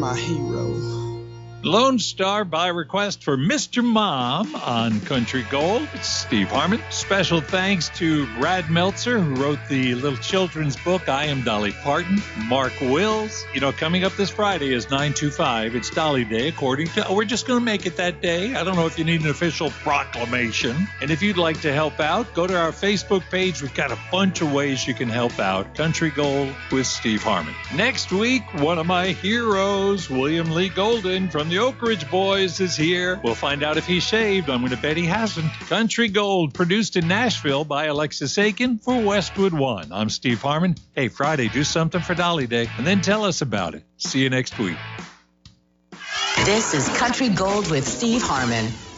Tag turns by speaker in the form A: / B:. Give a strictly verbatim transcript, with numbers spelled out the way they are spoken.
A: my hero.
B: Lone Star by request for Mister Mom on Country Gold. It's Steve Harmon. Special thanks to Brad Meltzer, who wrote the little children's book, I Am Dolly Parton. Mark Wills. You know, coming up this Friday is nine two five. It's Dolly Day, according to... Oh, we're just going to make it that day. I don't know if you need an official proclamation. And if you'd like to help out, go to our Facebook page. We've got a bunch of ways you can help out. Country Gold with Steve Harmon. Next week, one of my heroes, William Lee Golden from the Oak Ridge Boys, is here. We'll find out if he shaved. I'm going to bet he hasn't. Country Gold, produced in Nashville by Alexis Aiken for Westwood One. I'm Steve Harmon. Hey, Friday, do something for Dolly Day, and then tell us about it. See you next week.
C: This is Country Gold with Steve Harmon.